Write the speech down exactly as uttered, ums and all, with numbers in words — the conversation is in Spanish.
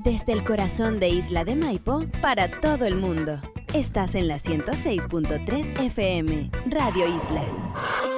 Desde el corazón de Isla de Maipo, para todo el mundo. Estás en la ciento seis punto tres F M, Radio Isla.